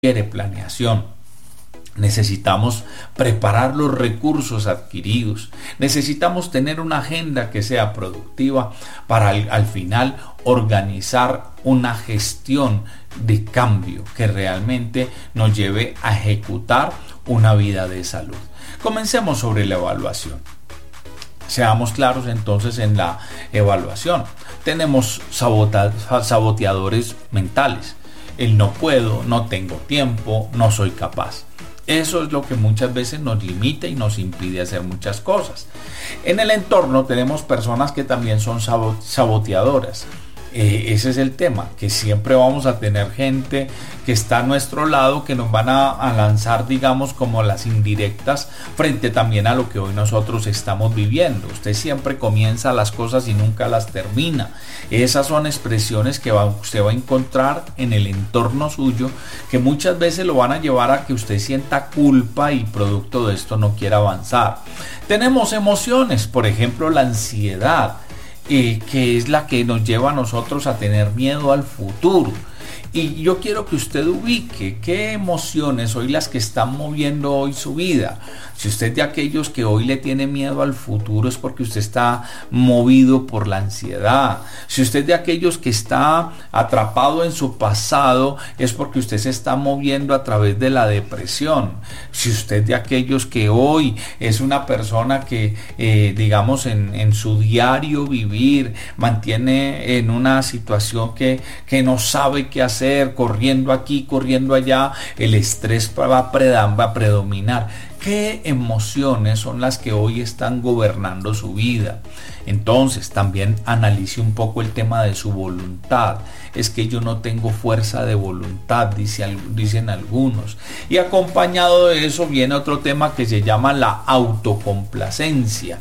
requiere planeación. Necesitamos preparar los recursos adquiridos. Necesitamos tener una agenda que sea productiva para al final organizar una gestión de cambio que realmente nos lleve a ejecutar una vida de salud. Comencemos sobre la evaluación. Seamos claros entonces en la evaluación. Tenemos saboteadores mentales. El no puedo, no tengo tiempo, no soy capaz. Eso es lo que muchas veces nos limita y nos impide hacer muchas cosas. En el entorno tenemos personas que también son saboteadoras. Ese es el tema, que siempre vamos a tener gente que está a nuestro lado, que nos van a lanzar, digamos, como las indirectas frente también a lo que hoy nosotros estamos viviendo. Usted siempre comienza las cosas y nunca las termina. Esas son expresiones que usted va a encontrar en el entorno suyo, que muchas veces lo van a llevar a que usted sienta culpa y producto de esto no quiera avanzar. Tenemos emociones, por ejemplo, la ansiedad, que es la que nos lleva a nosotros a tener miedo al futuro. Y yo quiero que usted ubique qué emociones hoy las que están moviendo hoy su vida. Si usted es de aquellos que hoy le tiene miedo al futuro, es porque usted está movido por la ansiedad. Si usted es de aquellos que está atrapado en su pasado, es porque usted se está moviendo a través de la depresión. Si usted es de aquellos que hoy es una persona que, digamos, en su diario vivir, mantiene en una situación que no sabe qué hacer, corriendo aquí, corriendo allá, el estrés va a predominar. ¿Qué emociones son las que hoy están gobernando su vida? Entonces también analice un poco el tema de su voluntad. Es que yo no tengo fuerza de voluntad, dicen algunos. Y acompañado de eso viene otro tema que se llama la autocomplacencia,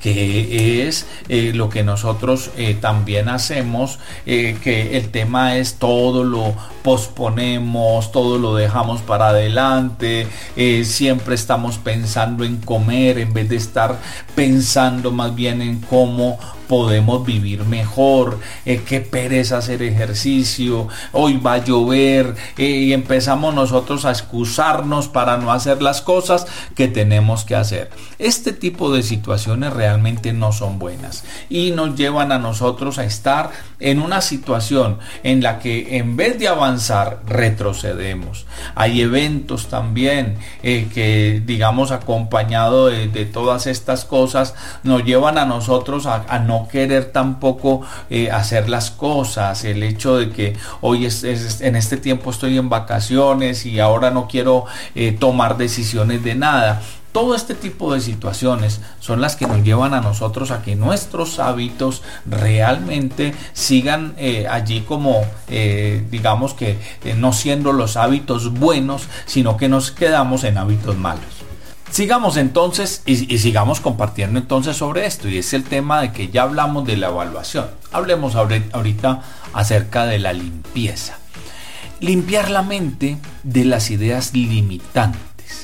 que es lo que nosotros también hacemos, que el tema es todo lo posponemos, todo lo dejamos para adelante, siempre estamos pensando en comer en vez de estar pensando más bien en cómo podemos vivir mejor, qué pereza hacer ejercicio, hoy va a llover, y empezamos nosotros a excusarnos para no hacer las cosas que tenemos que hacer. Este tipo de situaciones realmente no son buenas y nos llevan a nosotros a estar en una situación en la que en vez de avanzar retrocedemos. Hay eventos también que, digamos, acompañado de todas estas cosas, nos llevan a nosotros a no querer tampoco hacer las cosas. El hecho de que hoy en este tiempo estoy en vacaciones y ahora no quiero tomar decisiones de nada. Todo este tipo de situaciones son las que nos llevan a nosotros a que nuestros hábitos realmente sigan allí como, digamos que no siendo los hábitos buenos, sino que nos quedamos en hábitos malos. Sigamos entonces y sigamos compartiendo entonces sobre esto, y es el tema de que ya hablamos de la evaluación. Hablemos ahorita acerca de la limpieza. Limpiar la mente de las ideas limitantes.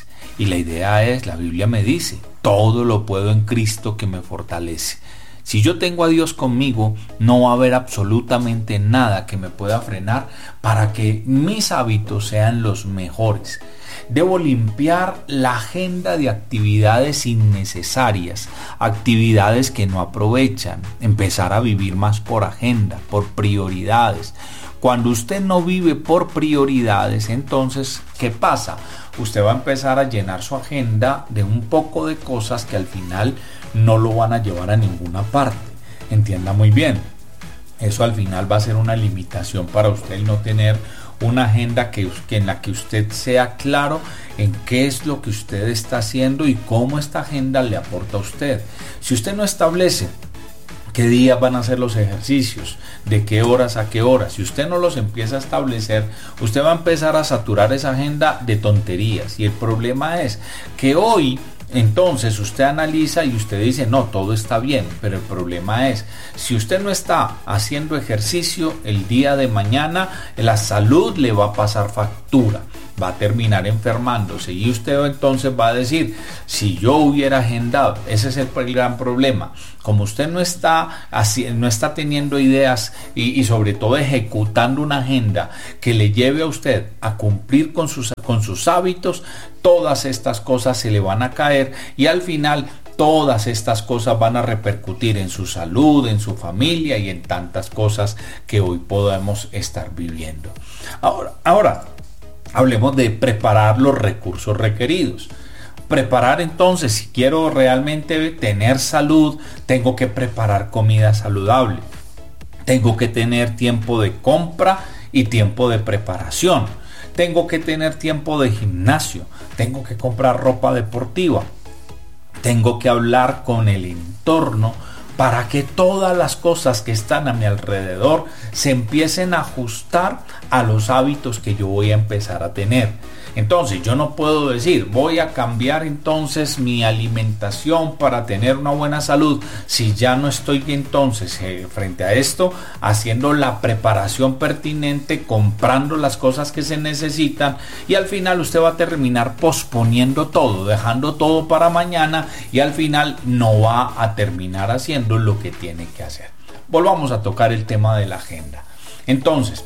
Y la idea es, la Biblia me dice, todo lo puedo en Cristo que me fortalece. Si yo tengo a Dios conmigo, no va a haber absolutamente nada que me pueda frenar para que mis hábitos sean los mejores. Debo limpiar la agenda de actividades innecesarias, actividades que no aprovechan, empezar a vivir más por agenda, por prioridades. Cuando usted no vive por prioridades, entonces, ¿qué pasa? Usted va a empezar a llenar su agenda de un poco de cosas que al final no lo van a llevar a ninguna parte. Entienda muy bien. Eso al final va a ser una limitación para usted, el no tener una agenda que en la que usted sea claro en qué es lo que usted está haciendo y cómo esta agenda le aporta a usted. Si usted no establece qué días van a hacer los ejercicios, de qué horas a qué horas, si usted no los empieza a establecer, usted va a empezar a saturar esa agenda de tonterías. Y el problema es que hoy entonces usted analiza y usted dice, no, todo está bien, pero el problema es, si usted no está haciendo ejercicio el día de mañana, la salud le va a pasar factura. va a terminar enfermándose y usted entonces va a decir, si yo hubiera agendado, ese es el gran problema. Como usted no está teniendo ideas y sobre todo ejecutando una agenda que le lleve a usted a cumplir con sus hábitos, todas estas cosas se le van a caer y al final todas estas cosas van a repercutir en su salud, en su familia y en tantas cosas que hoy podemos estar viviendo. Ahora, hablemos de preparar los recursos requeridos. Preparar entonces, si quiero realmente tener salud, tengo que preparar comida saludable. Tengo que tener tiempo de compra y tiempo de preparación. Tengo que tener tiempo de gimnasio. Tengo que comprar ropa deportiva. Tengo que hablar con el entorno para que todas las cosas que están a mi alrededor se empiecen a ajustar a los hábitos que yo voy a empezar a tener. Entonces yo no puedo decir voy a cambiar entonces mi alimentación para tener una buena salud si ya no estoy entonces frente a esto haciendo la preparación pertinente, comprando las cosas que se necesitan y al final usted va a terminar posponiendo todo, dejando todo para mañana y al final no va a terminar haciendo lo que tiene que hacer. Volvamos a tocar el tema de la agenda. Entonces,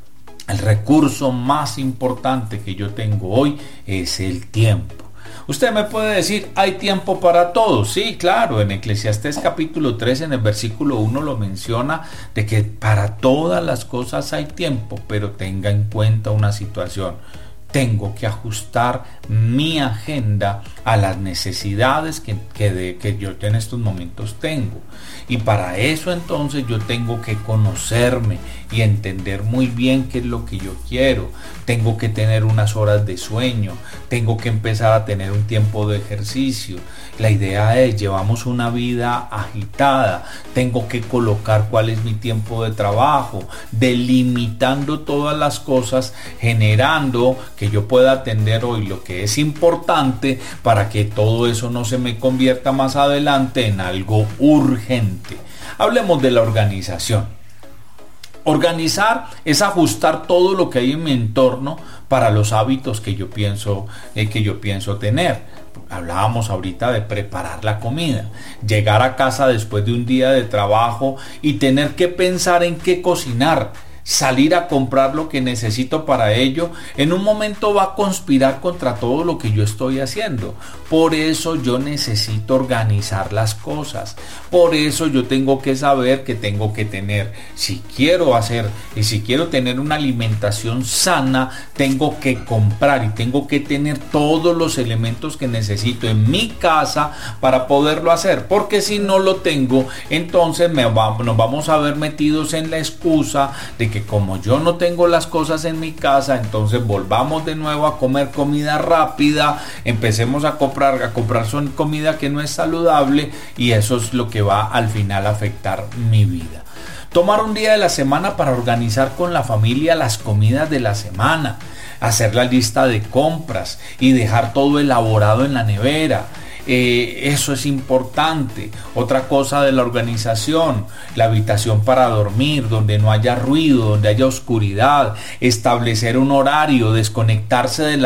el recurso más importante que yo tengo hoy es el tiempo. Usted me puede decir, ¿hay tiempo para todo? Sí, claro, en Eclesiastés capítulo 3, en el versículo 1 lo menciona, de que para todas las cosas hay tiempo, pero tenga en cuenta una situación. Tengo que ajustar mi agenda a las necesidades que yo en estos momentos tengo. Y para eso entonces yo tengo que conocerme y entender muy bien qué es lo que yo quiero. Tengo que tener unas horas de sueño. Tengo que empezar a tener un tiempo de ejercicio. La idea es, llevamos una vida agitada. Tengo que colocar cuál es mi tiempo de trabajo, delimitando todas las cosas, generando que yo pueda atender hoy lo que es importante para que todo eso no se me convierta más adelante en algo urgente. Hablemos de la organización. Organizar es ajustar todo lo que hay en mi entorno para los hábitos que yo pienso tener. Hablábamos ahorita de preparar la comida, llegar a casa después de un día de trabajo y tener que pensar en qué cocinar, salir a comprar lo que necesito para ello, en un momento va a conspirar contra todo lo que yo estoy haciendo. Por eso yo necesito organizar las cosas. Por eso yo tengo que saber que tengo que tener, si quiero tener una alimentación sana, tengo que comprar y tengo que tener todos los elementos que necesito en mi casa para poderlo hacer. Porque si no lo tengo, entonces nos vamos a ver metidos en la excusa de que como yo no tengo las cosas en mi casa, entonces volvamos de nuevo a comer comida rápida, empecemos a comprar comida que no es saludable y eso es lo que va al final a afectar mi vida. Tomar un día de la semana para organizar con la familia las comidas de la semana, hacer la lista de compras y dejar todo elaborado en la nevera. Eso es importante. Otra cosa de la organización, la habitación para dormir, donde no haya ruido, donde haya oscuridad, establecer un horario, desconectarse de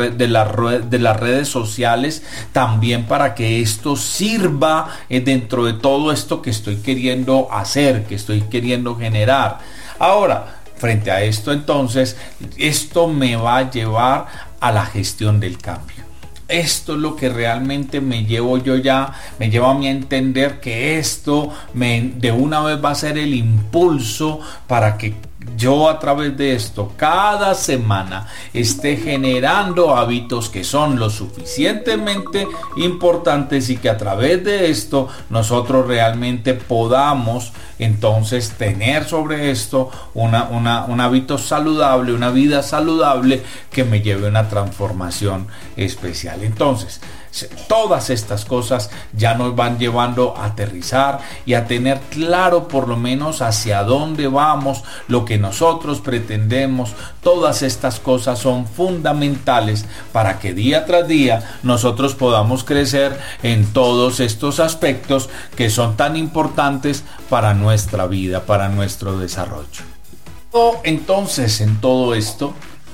las redes sociales también para que esto sirva dentro de todo esto que estoy queriendo hacer, que estoy queriendo generar. Ahora, frente a esto entonces, esto me va a llevar a la gestión del cambio. Esto es lo que realmente me lleva a mí a entender que esto de una vez va a ser el impulso para que yo a través de esto cada semana esté generando hábitos que son lo suficientemente importantes y que a través de esto nosotros realmente podamos entonces tener sobre esto un hábito saludable, una vida saludable que me lleve a una transformación especial. Entonces, todas estas cosas ya nos van llevando a aterrizar y a tener claro por lo menos hacia dónde vamos, lo que nosotros pretendemos. Todas estas cosas son fundamentales para que día tras día nosotros podamos crecer en todos estos aspectos que son tan importantes para nuestra vida, para nuestro desarrollo. Entonces, en todo esto,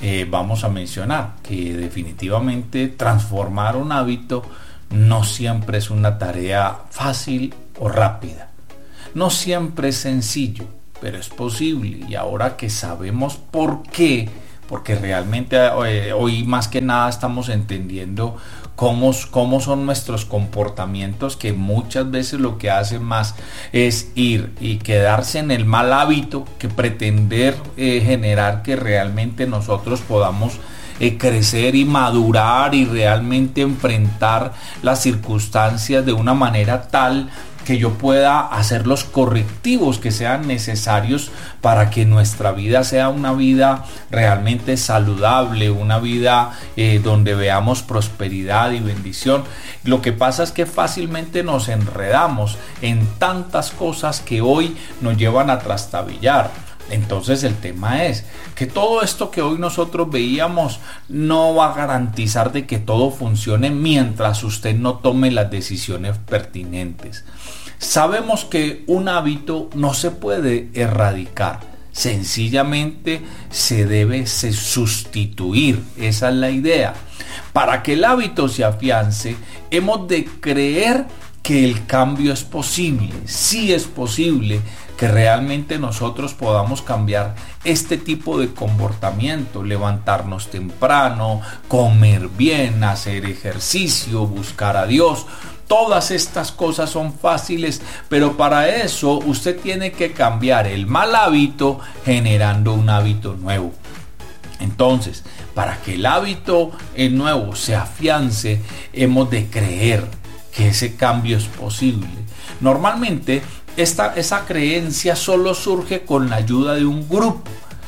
vamos a mencionar que definitivamente transformar un hábito no siempre es una tarea fácil o rápida. No siempre es sencillo, pero es posible. Y ahora que sabemos por qué, porque realmente hoy más que nada estamos entendiendo cómo son nuestros comportamientos, que muchas veces lo que hacen más es ir y quedarse en el mal hábito que pretender generar que realmente nosotros podamos crecer y madurar y realmente enfrentar las circunstancias de una manera tal que yo pueda hacer los correctivos que sean necesarios para que nuestra vida sea una vida realmente saludable, una vida donde veamos prosperidad y bendición. Lo que pasa es que fácilmente nos enredamos en tantas cosas que hoy nos llevan a trastabillar. Entonces el tema es que todo esto que hoy nosotros veíamos no va a garantizar de que todo funcione mientras usted no tome las decisiones pertinentes. Sabemos que un hábito no se puede erradicar, sencillamente se debe sustituir, esa es la idea. Para que el hábito se afiance, hemos de creer que el cambio es posible, sí es posible que realmente nosotros podamos cambiar este tipo de comportamiento, levantarnos temprano, comer bien, hacer ejercicio, buscar a Dios. Todas estas cosas son fáciles, pero para eso usted tiene que cambiar el mal hábito generando un hábito nuevo. Entonces, para que el hábito nuevo se afiance, hemos de creer que ese cambio es posible. Normalmente, esa creencia solo surge con la ayuda de un grupo.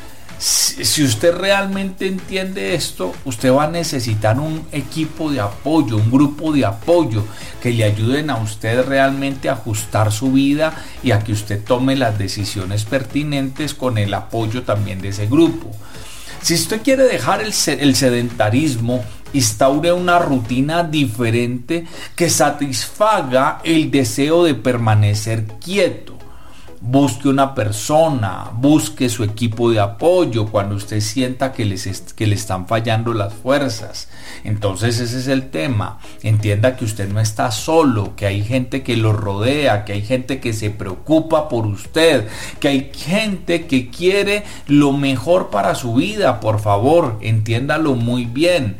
Si usted realmente entiende esto, usted va a necesitar un equipo de apoyo, un grupo de apoyo que le ayuden a usted realmente a ajustar su vida y a que usted tome las decisiones pertinentes con el apoyo también de ese grupo. Si usted quiere dejar el sedentarismo, instaure una rutina diferente que satisfaga el deseo de permanecer quieto. Busque una persona, busque su equipo de apoyo cuando usted sienta que le están fallando las fuerzas. Entonces ese es el tema. Entienda que usted no está solo, que hay gente que lo rodea, que hay gente que se preocupa por usted, que hay gente que quiere lo mejor para su vida. Por favor, entiéndalo muy bien.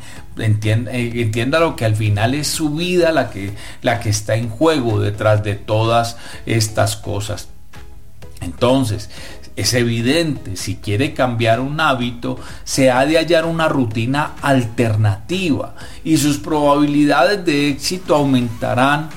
Entiéndalo que al final es su vida la que está en juego detrás de todas estas cosas. Entonces, es evidente, si quiere cambiar un hábito, se ha de hallar una rutina alternativa y sus probabilidades de éxito aumentarán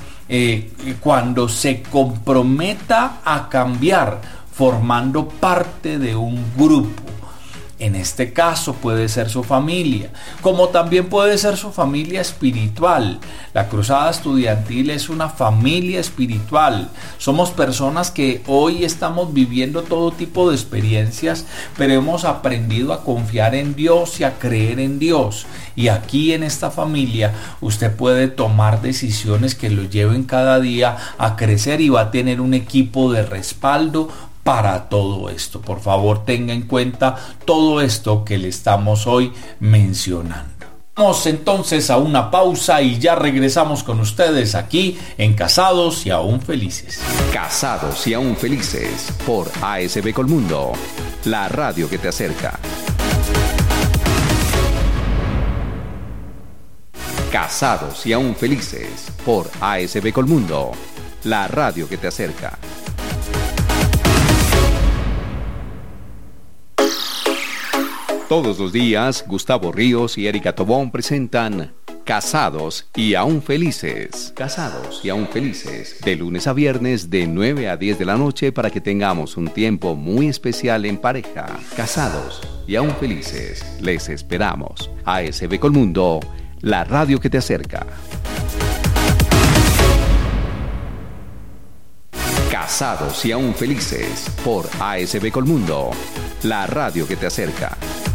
cuando se comprometa a cambiar, formando parte de un grupo. En este caso puede ser su familia, como también puede ser su familia espiritual. La Cruzada Estudiantil es una familia espiritual. Somos personas que hoy estamos viviendo todo tipo de experiencias, pero hemos aprendido a confiar en Dios y a creer en Dios. Y aquí en esta familia usted puede tomar decisiones que lo lleven cada día a crecer y va a tener un equipo de respaldo para todo esto. Por favor, tenga en cuenta todo esto que le estamos hoy mencionando. Vamos entonces a una pausa y ya regresamos con ustedes aquí en Casados y Aún Felices. Casados y Aún Felices por ASB Colmundo, la radio que te acerca. Casados y Aún Felices por ASB Colmundo, la radio que te acerca. Todos los días, Gustavo Ríos y Erika Tobón presentan Casados y Aún Felices. Casados y Aún Felices. De lunes a viernes de 9 a 10 de la noche para que tengamos un tiempo muy especial en pareja. Casados y Aún Felices. Les esperamos. ASB Colmundo, la radio que te acerca. Casados y Aún Felices por ASB Colmundo, la radio que te acerca.